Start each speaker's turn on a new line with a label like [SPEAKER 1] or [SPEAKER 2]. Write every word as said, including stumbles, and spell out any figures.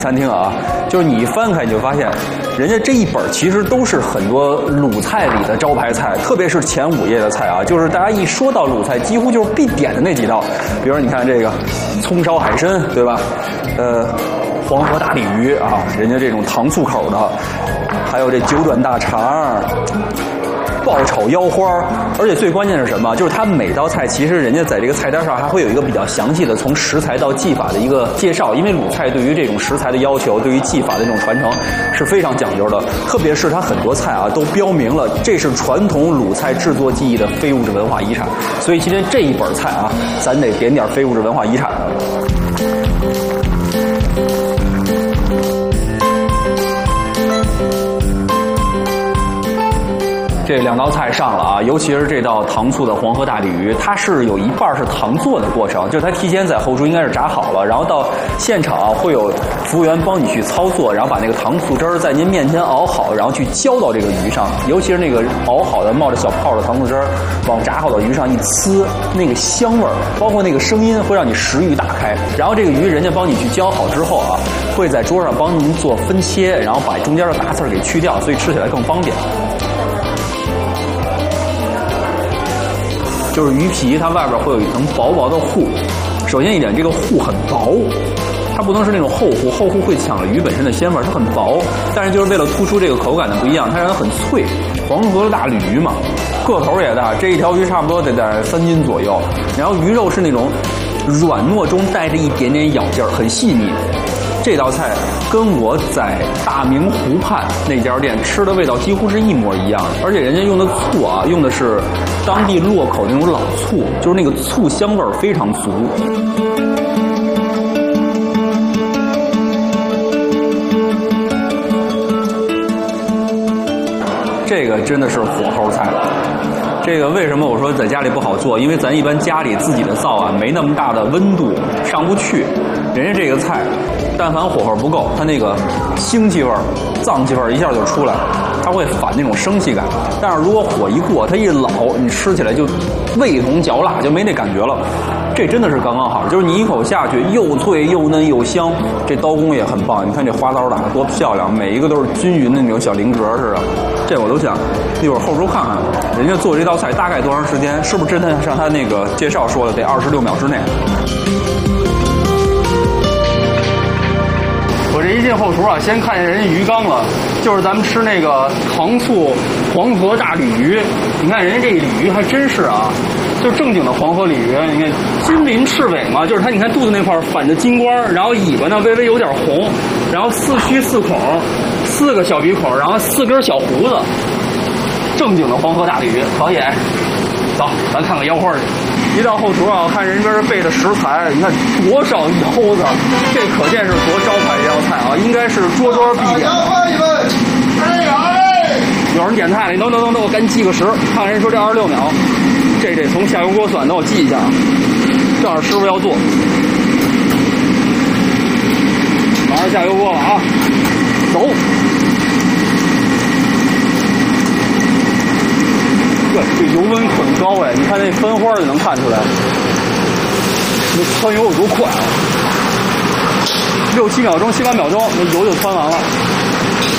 [SPEAKER 1] 餐厅啊，就是你一翻开你就发现，人家这一本其实都是很多鲁菜里的招牌菜，特别是前五页的菜啊，就是大家一说到鲁菜，几乎就是必点的那几道。比如说你看这个葱烧海参，对吧？呃，黄河大鲤鱼啊，人家这种糖醋口的，还有这九转大肠。爆炒腰花，而且最关键是什么？就是它每道菜其实人家在这个菜单上还会有一个比较详细的从食材到技法的一个介绍，因为鲁菜对于这种食材的要求，对于技法的这种传承是非常讲究的。特别是它很多菜啊都标明了这是传统鲁菜制作技艺的非物质文化遗产，所以今天这一本菜啊，咱得点点非物质文化遗产的。这两道菜上了啊，尤其是这道糖醋的黄河大鲤鱼，它是有一半是糖做的过程，就是它提前在后厨应该是炸好了，然后到现场、啊、会有服务员帮你去操作，然后把那个糖醋汁儿在您面前熬好，然后去浇到这个鱼上，尤其是那个熬好的冒着小泡的糖醋汁儿往炸好的鱼上一呲，那个香味儿，包括那个声音会让你食欲大开。然后这个鱼人家帮你去浇好之后啊，会在桌上帮您做分切，然后把中间的大刺儿给去掉，所以吃起来更方便。就是鱼皮，它外边会有一层薄薄的糊。首先一点，这个糊很薄，它不能是那种厚糊，厚糊会抢了鱼本身的鲜味，它很薄。但是就是为了突出这个口感的不一样，它让它很脆。黄河的大鲤鱼嘛，个头也大，这一条鱼差不多得在三斤左右。然后鱼肉是那种软糯中带着一点点咬劲儿，很细腻。这道菜跟我在大明湖畔那家店吃的味道几乎是一模一样的，而且人家用的醋啊，用的是当地洛口那种老醋，就是那个醋香味儿非常足。这个真的是火候菜。这个为什么我说在家里不好做？因为咱一般家里自己的灶啊，没那么大的温度，上不去。人家这个菜，但凡火候不够，它那个腥气味儿、脏气味儿一下就出来，它会反那种生气感。但是如果火一过，它一老，你吃起来就味同嚼蜡，就没那感觉了。这真的是刚刚好，就是你一口下去，又脆又嫩又香。这刀工也很棒，你看这花刀打得多漂亮，每一个都是均匀的那种小菱格似的。这我都想一会儿后厨看看，人家做这道菜大概多长时间？是不是真的像他那个介绍说的，得二十六秒之内？我这一进后厨啊，先看见人家鱼缸了，就是咱们吃那个糖醋黄河大鲤鱼。你看人家这鲤鱼还真是啊，就是正经的黄河鲤鱼。你看金鳞赤尾嘛，就是它，你看肚子那块反着金光，然后尾巴呢微微有点红，然后四须四孔，四个小鼻孔，然后四根小胡子，正经的黄河大鲤鱼，可以。走，咱看看腰花去。一到后厨啊，看人边备的食材，你看多少腰子，这可见是多招牌这道菜啊，应该是桌桌必点。有人点菜了，你等等等等，我赶紧记个时，看人说这二十六秒，这这从下油锅算，等我记一下，正好师傅要做，马上下油锅了啊，走。对，这油温很高哎，你看那分花就能看出来，那汆油有多快啊！六七秒钟、七八秒钟，那油就汆完了。